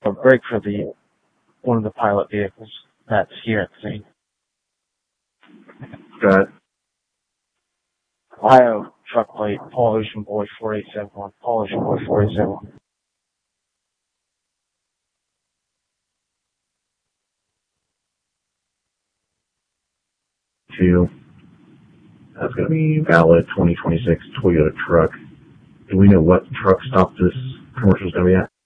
a break for one of the pilot vehicles that's here at the scene. Got it. Ohio truck plate, Paul Ocean Boy 4871. Paul Ocean Boy 4871. Two. That's going to be valid 2026 Toyota truck. Do we know what truck stop this commercial is going to be at?